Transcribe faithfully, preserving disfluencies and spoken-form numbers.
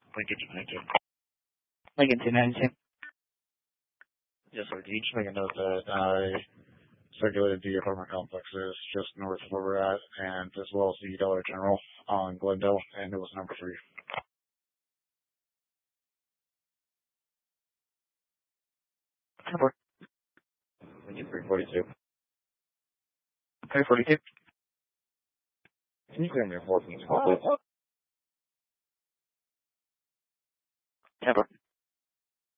Lincoln two nineteen. Lincoln two nineteen. Yes, sir. Can you just make a note that I circulated the apartment complexes just north of where we're at, and as well as the Dollar General on Glendale, and it was number three. Number. Lincoln three forty-two. three forty-two. Can you clear me a four from this call, please? Number.